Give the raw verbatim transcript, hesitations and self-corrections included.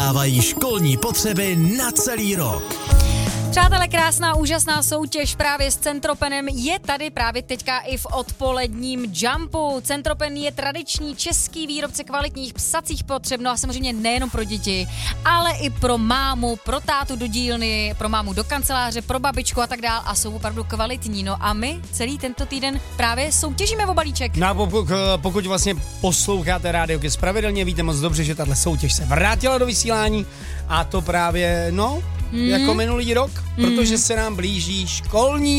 vyčerpávají školní potřeby na celý rok. Přátelé, krásná, úžasná soutěž právě s Centropenem je tady právě teďka i v odpoledním Jumpu. Centropen je tradiční český výrobce kvalitních psacích potřeb, no a samozřejmě nejenom pro děti, ale i pro mámu, pro tátu do dílny, pro mámu do kanceláře, pro babičku a tak dál a jsou opravdu kvalitní. No a my celý tento týden právě soutěžíme o balíček. No a pokud, pokud vlastně posloucháte Rádio Kiss pravidelně, víte moc dobře, že tahle soutěž se vrátila do vysílání a to právě, no, mm. jako minulý rok, protože se nám blíží školní